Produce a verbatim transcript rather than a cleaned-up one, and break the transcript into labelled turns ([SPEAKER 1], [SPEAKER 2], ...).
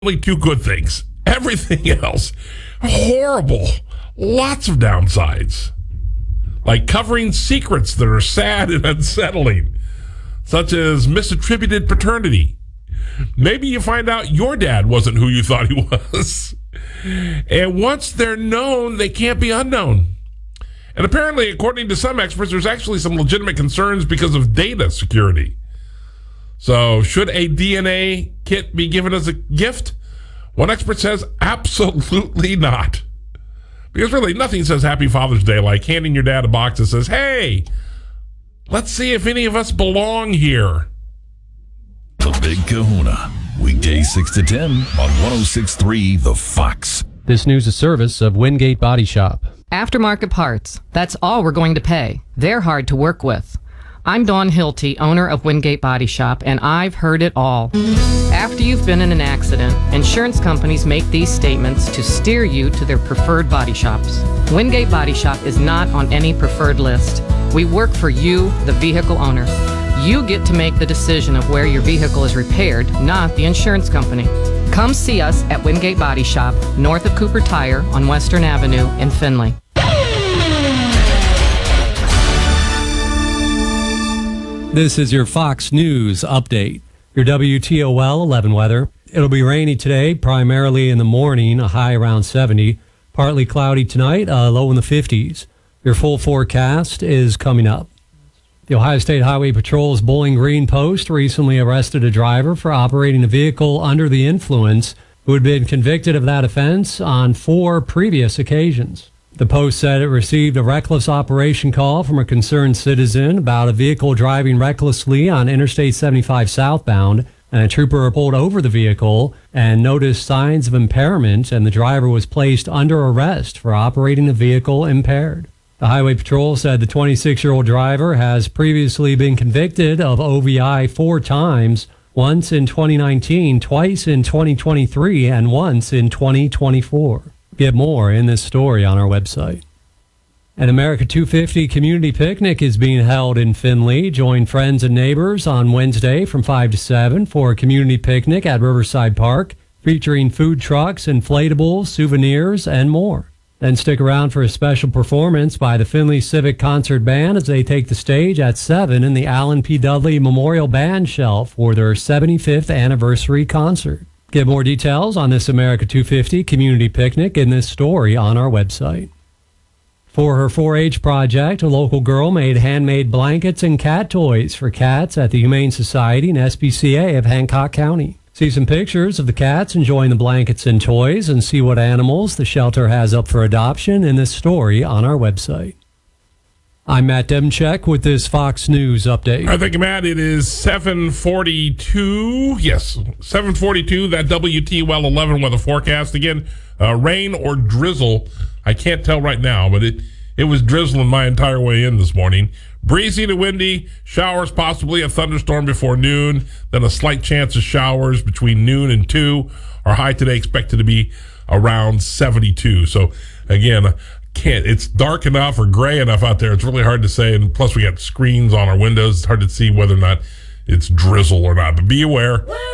[SPEAKER 1] only two good things. Everything else, horrible. Lots of downsides. Like covering secrets that are sad and unsettling, such as misattributed paternity. Maybe you find out your dad wasn't who you thought he was. And once they're known, they can't be unknown. And apparently, according to some experts, there's actually some legitimate concerns because of data security. So, should a D N A kit be given as a gift? One expert says absolutely not. Because really, nothing says Happy Father's Day like handing your dad a box that says, hey, let's see if any of us belong here.
[SPEAKER 2] The Big Kahuna, weekdays six to ten on one oh six point three The Fox.
[SPEAKER 3] This news is service of Wingate Body Shop.
[SPEAKER 4] Aftermarket parts. That's all we're going to pay. They're hard to work with. I'm Dawn Hilty, owner of Wingate Body Shop, and I've heard it all. After you've been in an accident, insurance companies make these statements to steer you to their preferred body shops. Wingate Body Shop is not on any preferred list. We work for you, the vehicle owner. You get to make the decision of where your vehicle is repaired, not the insurance company. Come see us at Wingate Body Shop, north of Cooper Tire on Western Avenue in Findlay.
[SPEAKER 3] This is your Fox News update. Your W T O L eleven weather. It'll be rainy today, primarily in the morning, a high around seventy. Partly cloudy tonight, a low in the fifties. Your full forecast is coming up. The Ohio State Highway Patrol's Bowling Green Post recently arrested a driver for operating a vehicle under the influence who had been convicted of that offense on four previous occasions. The Post said it received a reckless operation call from a concerned citizen about a vehicle driving recklessly on Interstate seventy-five southbound, and a trooper pulled over the vehicle and noticed signs of impairment, and the driver was placed under arrest for operating a vehicle impaired. The Highway Patrol said the twenty-six-year-old driver has previously been convicted of O V I four times, once in twenty nineteen, twice in twenty twenty-three, and once in twenty twenty-four. Get more in this story on our website. An America two fifty community picnic is being held in Findlay. Join friends and neighbors on Wednesday from five to seven for a community picnic at Riverside Park, featuring food trucks, inflatables, souvenirs, and more. Then stick around for a special performance by the Findlay Civic Concert Band as they take the stage at seven in the Allen P. Dudley Memorial Band Shell for their seventy-fifth anniversary concert. Get more details on this America two fifty community picnic in this story on our website. For her four H project, a local girl made handmade blankets and cat toys for cats at the Humane Society and S P C A of Hancock County. See some pictures of the cats enjoying the blankets and toys, and see what animals the shelter has up for adoption in this story on our website. I'm Matt Demchek with this Fox News update.
[SPEAKER 1] I think, Matt, it is seven forty-two. Yes, seven forty-two, that W T O L eleven weather forecast. Again, uh, rain or drizzle. I can't tell right now, but it, it was drizzling my entire way in this morning. Breezy to windy, showers, possibly a thunderstorm before noon, then a slight chance of showers between noon and two. Our high today expected to be around seventy-two. So, again, can't it's dark enough or gray enough out there. It's really hard to say, and plus we got screens on our windows. It's hard to see whether or not it's drizzle or not, but be aware.